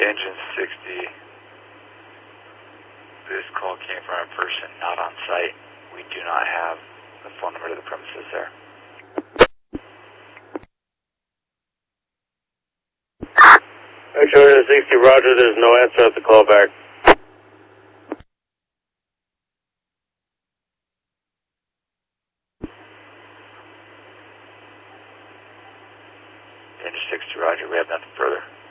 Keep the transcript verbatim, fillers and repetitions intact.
Engine sixty. This call came from a person not on site. We do not have the phone number to the premises there. Actually, sixty, roger, there's no answer at the callback. Engine sixty, roger, we have nothing further.